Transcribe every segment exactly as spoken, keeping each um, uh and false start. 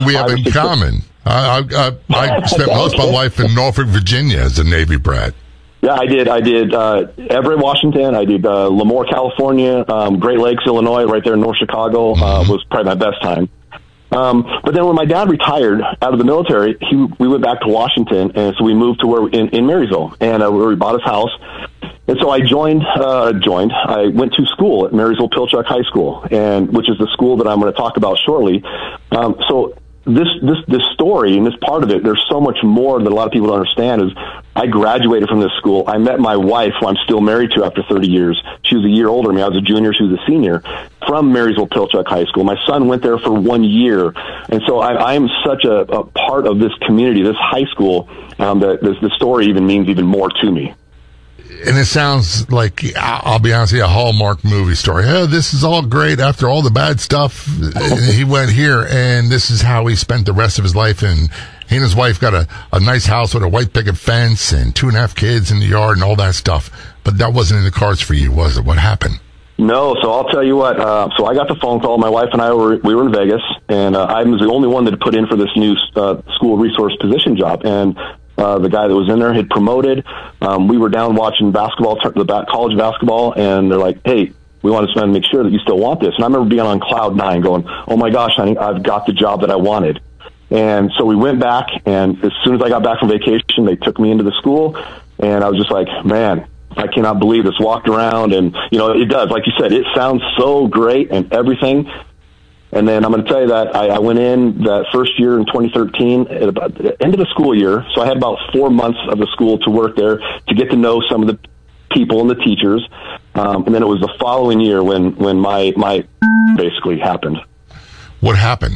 we have in common. I, I, I spent most of my life in Norfolk, Virginia as a Navy brat. Yeah, I did. I did uh, Everett, Washington. I did uh, Lemoore, California. Um, Great Lakes, Illinois, right there in North Chicago uh, was probably my best time. Um, but then when my dad retired out of the military, he, we went back to Washington, and so we moved to where in, in Marysville, and uh, where we bought his house. And so I joined. Uh, joined. I went to school at Marysville Pilchuck High School, and which is the school that I'm going to talk about shortly. Um, so. This, this, this story and this part of it, there's so much more that a lot of people don't understand is I graduated from this school. I met my wife, who I'm still married to after thirty years. She was a year older than me. I was a junior. She was a senior from Marysville Pilchuck High School. My son went there for one year. And so I, I am such a, a part of this community, this high school, um, that this, the story even means even more to me. And it sounds like, I'll be honest with you, a Hallmark movie story. Oh, this is all great. After all the bad stuff, he went here, and this is how he spent the rest of his life. And he and his wife got a, a nice house with a white picket fence and two and a half kids in the yard and all that stuff. But that wasn't in the cards for you, was it? What happened? No, so I'll tell you what. Uh, so I got the phone call. My wife and I were we were in Vegas, and uh, I was the only one that had put in for this new uh, school resource position job. And Uh, the guy that was in there had promoted. Um, we were down watching basketball, the back college basketball, and they're like, hey, we want to make sure that you still want this. And I remember being on cloud nine going, oh my gosh, honey, I've got the job that I wanted. And so we went back, and as soon as I got back from vacation, they took me into the school, and I was just like, man, I cannot believe this. Walked around, and, you know, it does. Like you said, it sounds so great and everything. And then I'm going to tell you that I, I went in that first year in twenty thirteen at about the end of the school year. So I had about four months of the school to work there to get to know some of the people and the teachers. Um, and then it was the following year when, when my, my basically happened. What happened?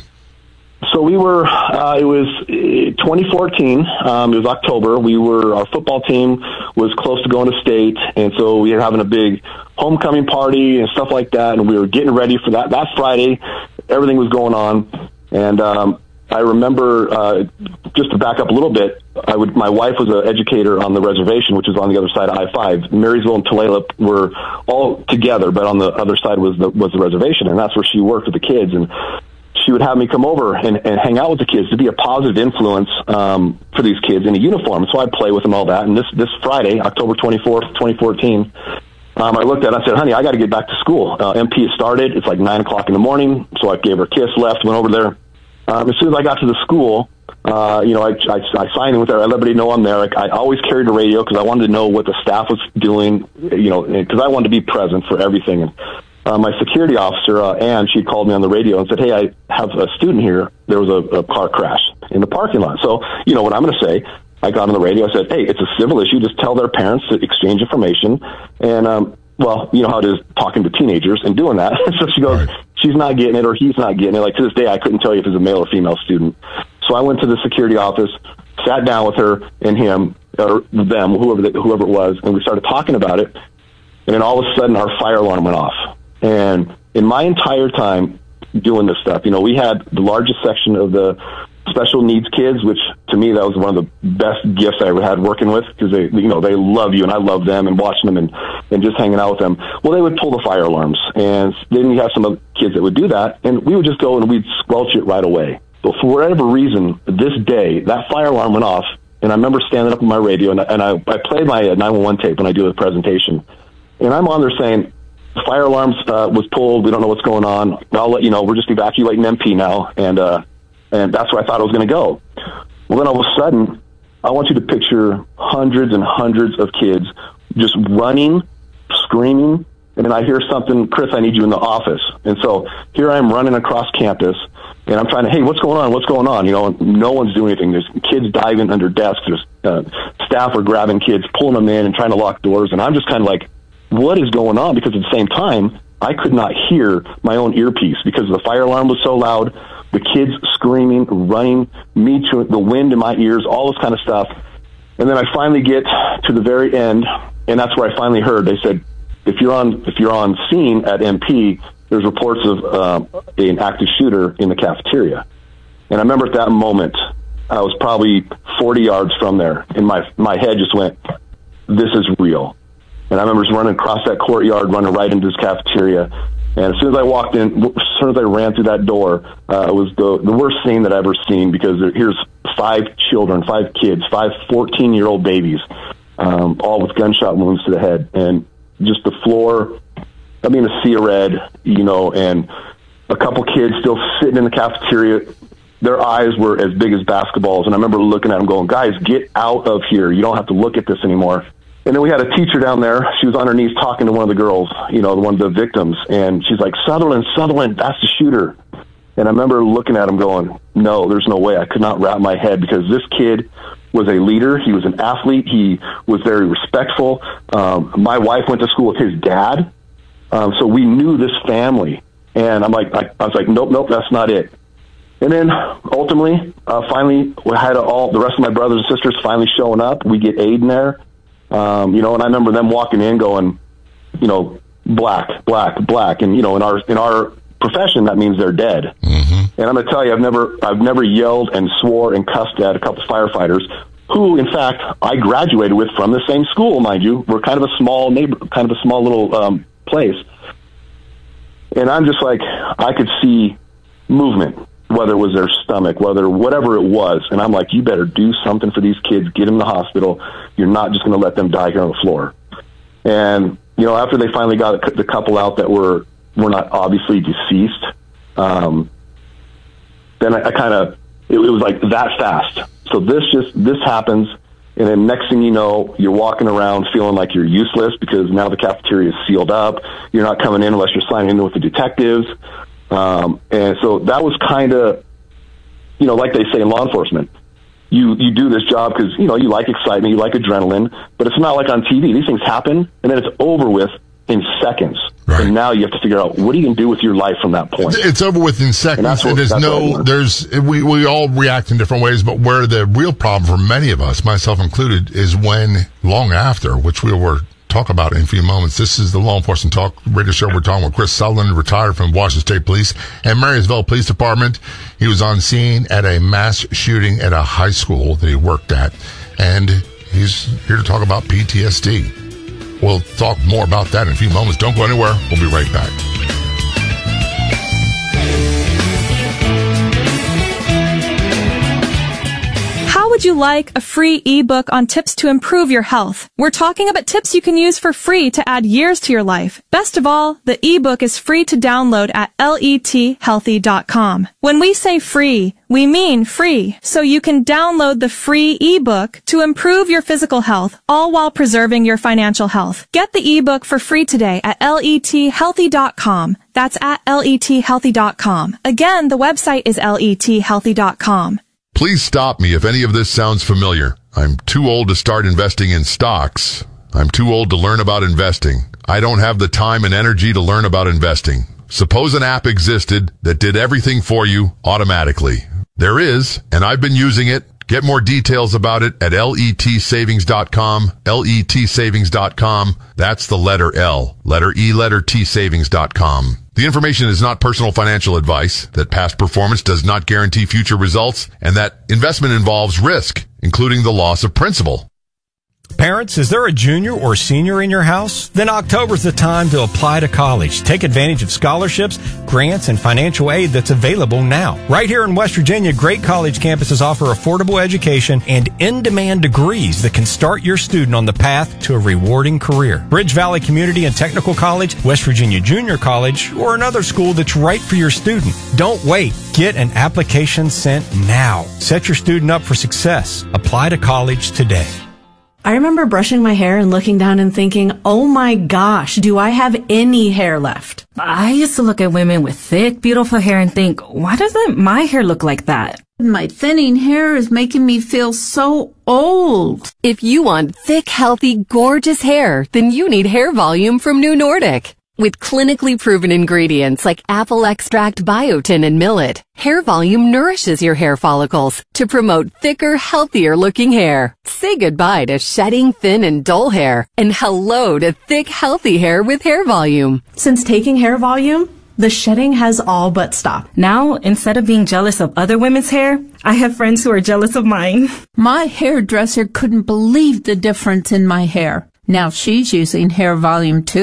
So we were, uh, it was twenty fourteen. Um, it was October. We were, our football team was close to going to state. And so we were having a big homecoming party and stuff like that. And we were getting ready for that. That Friday, everything was going on. And, um, I remember, uh, just to back up a little bit, I would, my wife was an educator on the reservation, which is on the other side of I five. Marysville and Tulalip were all together, but on the other side was the, was the reservation. And that's where she worked with the kids. And she would have me come over and, and hang out with the kids to be a positive influence, um, for these kids in a uniform. So I'd play with them, all that. And this, this Friday, October twenty-fourth, twenty fourteen, Um, I looked at it and I said, honey, I got to get back to school. Uh, M P started. It's like nine o'clock in the morning. So I gave her a kiss, left, went over there. Um, as soon as I got to the school, uh, you know, I, I, I signed in with her. I let everybody know I'm there. Like, I always carried a radio because I wanted to know what the staff was doing, you know, because I wanted to be present for everything. And uh, my security officer, uh, Ann, she called me on the radio and said, hey, I have a student here. There was a, a car crash in the parking lot. So, you know what I'm going to say. I got on the radio. I said, hey, it's a civil issue. Just tell their parents to exchange information. And, um, well, you know how it is talking to teenagers and doing that. So she goes, right. She's not getting it or he's not getting it. Like, to this day, I couldn't tell you if it's a male or female student. So I went to the security office, sat down with her and him, or them, whoever, the, whoever it was, and we started talking about it. And then all of a sudden, our fire alarm went off. And in my entire time doing this stuff, you know, we had the largest section of the special needs kids, which to me, that was one of the best gifts I ever had working with, because they, you know, they love you and I love them, and watching them and, and just hanging out with them. Well, they would pull the fire alarms, and then you have some other kids that would do that, and we would just go and we'd squelch it right away. But for whatever reason, this day, that fire alarm went off, and I remember standing up on my radio, and I, and I, I played my nine one one tape when I do a presentation, and I'm on there saying, fire alarms uh, was pulled, we don't know what's going on, I'll let you know, we're just evacuating M P now, and uh, and that's where I thought I was going to go. Well, then all of a sudden, I want you to picture hundreds and hundreds of kids just running, screaming, and then I hear something, Chris, I need you in the office. And so here I am running across campus, and I'm trying to, hey, what's going on? What's going on? You know, and no one's doing anything. There's kids diving under desks. There's uh, staff are grabbing kids, pulling them in and trying to lock doors. And I'm just kind of like, what is going on? Because at the same time, I could not hear my own earpiece because the fire alarm was so loud, the kids screaming, running, me to the wind in my ears, all this kind of stuff. And then I finally get to the very end, and that's where I finally heard. They said, if you're on if you're on scene at M P, there's reports of uh, an active shooter in the cafeteria. And I remember at that moment, I was probably forty yards from there, and my my head just went, this is real. And I remember just running across that courtyard, running right into this cafeteria. And as soon as I walked in, as soon as I ran through that door, uh, it was the, the worst scene that I've ever seen, because there, here's five children, five kids, five fourteen-year-old babies, um, all with gunshot wounds to the head. And just the floor, I mean, a sea of red, you know, and a couple kids still sitting in the cafeteria. Their eyes were as big as basketballs. And I remember looking at them going, guys, get out of here. You don't have to look at this anymore. And then we had a teacher down there. She was on her knees talking to one of the girls, you know, one of the victims. And she's like, Sutherland, Sutherland, that's the shooter. And I remember looking at him going, no, there's no way. I could not wrap my head, because this kid was a leader. He was an athlete. He was very respectful. Um, my wife went to school with his dad. Um, so we knew this family. And I'm like, I, I was like, nope, nope, that's not it. And then ultimately, uh, finally, we had all the rest of my brothers and sisters finally showing up. We get aid in there. Um, you know, and I remember them walking in going, you know, black, black, black. And, you know, in our, in our profession, that means they're dead. Mm-hmm. And I'm going to tell you, I've never, I've never yelled and swore and cussed at a couple firefighters who, in fact, I graduated with from the same school, mind you. We're kind of a small neighbor, kind of a small little, um, place. And I'm just like, I could see movement, whether it was their stomach, whether whatever it was. And I'm like, you better do something for these kids, get them to the hospital. You're not just going to let them die here on the floor. And, you know, after they finally got the couple out that were, were not obviously deceased, um, then I, I kind of, it, it was like that fast. So this just, this happens. And then next thing you know, you're walking around feeling like you're useless, because now the cafeteria is sealed up. You're not coming in unless you're signing in with the detectives. Um, and so that was kind of, you know, like they say in law enforcement, you, you do this job because, you know, you like excitement, you like adrenaline, but it's not like on T V. These things happen, and then it's over with in seconds. Right. And now you have to figure out, what are you going to do with your life from that point? It's over with in seconds. And, and there's no, there's, we, we all react in different ways, but where the real problem for many of us, myself included, is when long after, which we were talk about in a few moments. This is the Law Enforcement Talk radio show. We're talking with Chris Sutherland, retired from Washington State Police and Marysville Police Department. He was on scene at a mass shooting at a high school that he worked at, and he's here to talk about P T S D. We'll talk more about that in a few moments. Don't go anywhere. We'll be right back. How would you like a free ebook on tips to improve your health? We're talking about tips you can use for free to add years to your life. Best of all, the ebook is free to download at let healthy dot com. When we say free, we mean free, so you can download the free ebook to improve your physical health, all while preserving your financial health. Get the ebook for free today at let healthy dot com. That's at let healthy dot com. Again, the website is let healthy dot com. Please stop me if any of this sounds familiar. I'm too old to start investing in stocks. I'm too old to learn about investing. I don't have the time and energy to learn about investing. Suppose an app existed that did everything for you automatically. There is, and I've been using it. Get more details about it at let savings dot com, let savings dot com. That's the letter L, letter E, letter T, savings dot com. The information is not personal financial advice, that past performance does not guarantee future results, and that investment involves risk, including the loss of principal. Parents, is there a junior or senior in your house? Then October's the time to apply to college. Take advantage of scholarships, grants, and financial aid that's available now. Right here in West Virginia, great college campuses offer affordable education and in-demand degrees that can start your student on the path to a rewarding career. Bridge Valley Community and Technical College, West Virginia Junior College, or another school that's right for your student. Don't wait. Get an application sent now. Set your student up for success. Apply to college today. I remember brushing my hair and looking down and thinking, oh my gosh, do I have any hair left? I used to look at women with thick, beautiful hair and think, why doesn't my hair look like that? My thinning hair is making me feel so old. If you want thick, healthy, gorgeous hair, then you need Hair Volume from New Nordic. With clinically proven ingredients like apple extract, biotin, and millet, Hair Volume nourishes your hair follicles to promote thicker, healthier looking hair. Say goodbye to shedding, thin, and dull hair, and hello to thick, healthy hair with Hair Volume. Since taking Hair Volume, the shedding has all but stopped. Now, instead of being jealous of other women's hair, I have friends who are jealous of mine. My hairdresser couldn't believe the difference in my hair. Now she's using Hair Volume too.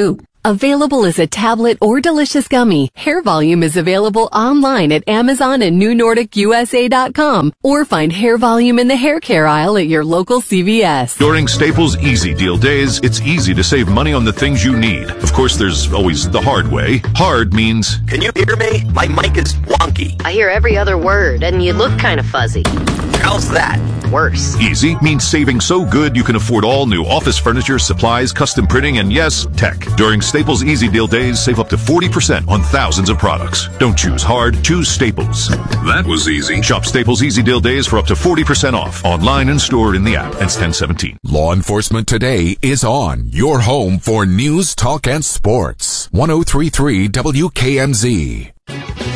Available as a tablet or delicious gummy, Hair Volume is available online at Amazon and New Nordic U S A dot com, or find Hair Volume in the hair care aisle at your local C V S. During Staples Easy Deal Days, it's easy to save money on the things you need. Of course, there's always the hard way. Hard means... Can you hear me? My mic is wonky. I hear every other word, and you look kind of fuzzy. How's that? Worse. Easy means saving so good you can afford all new office furniture, supplies, custom printing, and yes, tech. During Staples Easy Deal Days, save up to forty percent on thousands of products. Don't choose hard, choose Staples. That was easy. Shop Staples Easy Deal Days for up to forty percent off. Online and stored in the app. Ends ten seventeen. Law Enforcement Today is on your home for news, talk, and sports. one oh three point three W K M Z.